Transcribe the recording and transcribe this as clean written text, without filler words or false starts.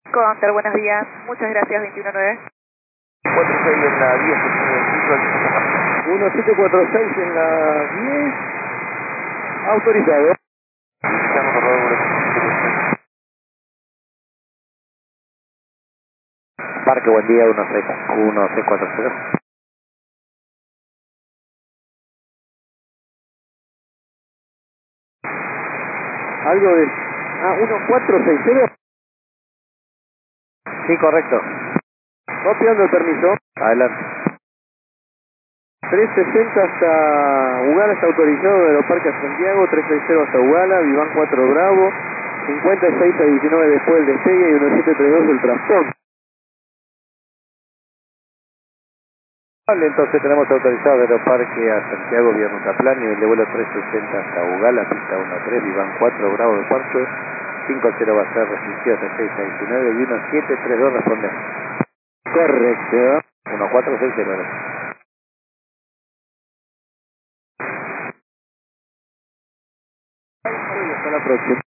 Counter, buenos días. Muchas gracias, 219. 46 en la 10, 1746 en la 10, autorizado. Parque, buen día, 1640. Algo de... 1460. Sí, correcto. Copiando el permiso. Adelante. 360 hasta Ugala está autorizado de Aeroparque a Santiago, 360 hasta Ugala, Viván 4 Bravo, 56 a 19 después del despegue y 1732 el transporte. Vale, entonces tenemos autorizado de Aeroparque a Santiago vía Nutaplan, nivel de vuelo 360 hasta Ugala, pista 13, Viván 4 Bravo de Parque, 50 va a ser restringido 36 a 19 y 1732 responde. Correcto. 1460. Hasta la próxima.